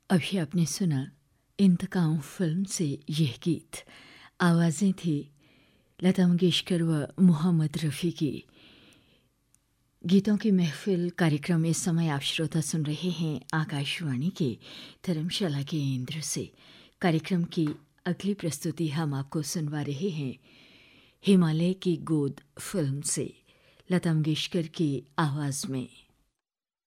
अभी आपने सुना इंतकाम फिल्म से यह गीत। आवाज़ें थी लता मंगेशकर व मोहम्मद रफ़ी की। गीतों की महफिल कार्यक्रम इस समय आप श्रोता सुन रहे हैं आकाशवाणी के धर्मशाला केंद्र से। कार्यक्रम की अगली प्रस्तुति हम आपको सुनवा रहे हैं हिमालय की गोद फिल्म से लता मंगेशकर की आवाज़ में।